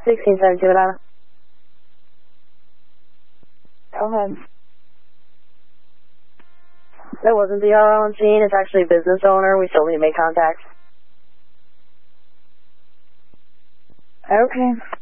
1672 Atlanta. Go ahead. That wasn't the RO on scene. It's actually a business owner. We still need to make contact. Okay.